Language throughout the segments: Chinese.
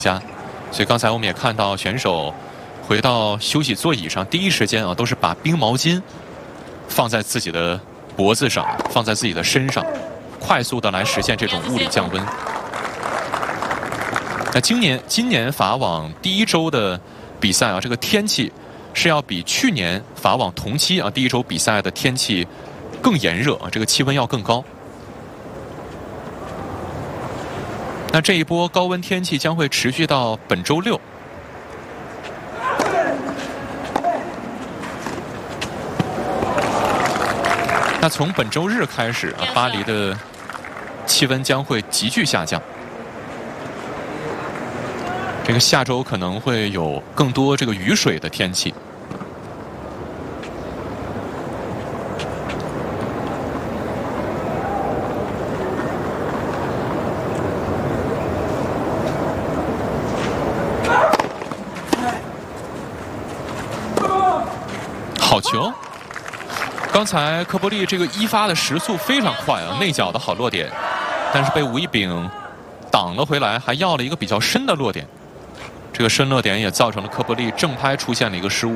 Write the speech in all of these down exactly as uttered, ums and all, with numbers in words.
家，所以刚才我们也看到选手回到休息座椅上，第一时间啊都是把冰毛巾放在自己的脖子上，放在自己的身上，快速的来实现这种物理降温。那今年今年法网第一周的比赛啊，这个天气是要比去年法网同期啊第一周比赛的天气更炎热啊，这个气温要更高。 那这一波高温天气将会持续到本周六。那从本周日开始啊，巴黎的气温将会急剧下降。这个下周可能会有更多这个雨水的天气。 好球！刚才科波利这个一发的时速非常快啊，内角的好落点，但是被吴一丙挡了回来，还要了一个比较深的落点。这个深落点也造成了科波利正拍出现了一个失误。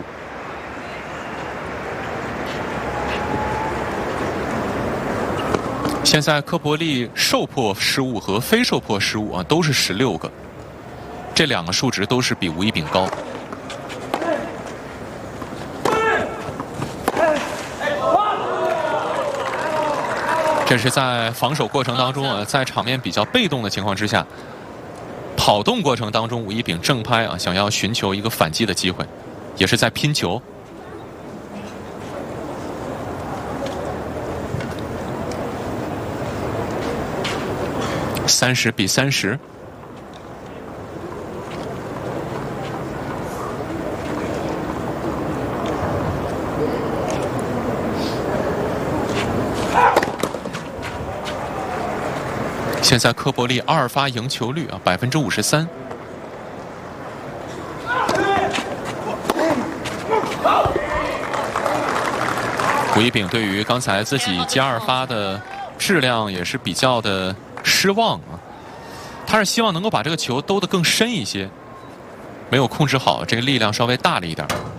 现在科波利受迫失误和非受迫失误啊都是十六个，这两个数值都是比吴一丙高。 这是在防守过程当中啊，在场面比较被动的情况之下，跑动过程当中，吴一丙正拍啊，想要寻求一个反击的机会，也是在拼球。三十比三十。 现在科波利二发赢球率啊，百分之五十三。吴一丙对于刚才自己接二发的质量也是比较的失望啊，他是希望能够把这个球兜得更深一些，没有控制好，这个力量稍微大了一点。